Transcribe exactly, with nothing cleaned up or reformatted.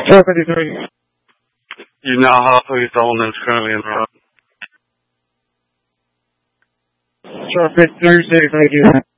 Traffic fifty-three. You now have police elements currently in route. Traffic fifty-three, thank you.